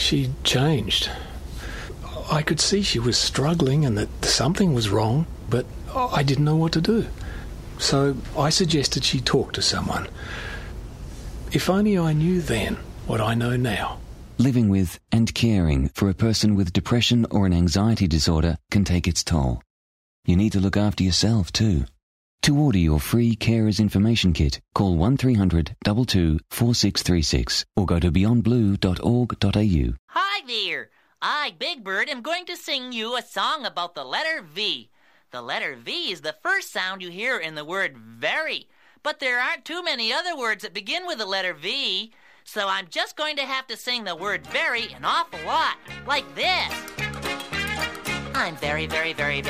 She'd changed. I could see she was struggling and that something was wrong, but I didn't know what to do. So I suggested she talk to someone. If only I knew then what I know now. Living with and caring for a person with depression or an anxiety disorder can take its toll. You need to look after yourself too. To order your free Carers Information Kit, call 1300 22 4636 or go to beyondblue.org.au. Hi there! I, Big Bird, am going to sing you a song about the letter V. The letter V is the first sound you hear in the word very, but there aren't too many other words that begin with the letter V, so I'm just going to have to sing the word very an awful lot, like this. I'm very, very, very, very